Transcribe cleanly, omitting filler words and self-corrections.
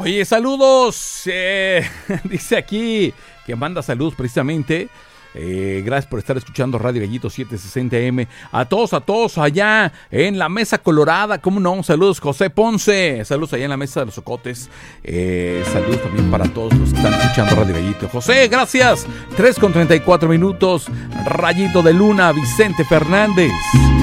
Oye, saludos. Dice aquí que manda saludos precisamente. Gracias por estar escuchando Radio Gallito 760M. A todos allá en la Mesa Colorada. ¿Cómo no? Saludos, José Ponce. Saludos allá en la Mesa de los Ocotes. Saludos también para todos los que están escuchando Radio Gallito. José, gracias. 3:34. Rayito de Luna, Vicente Fernández.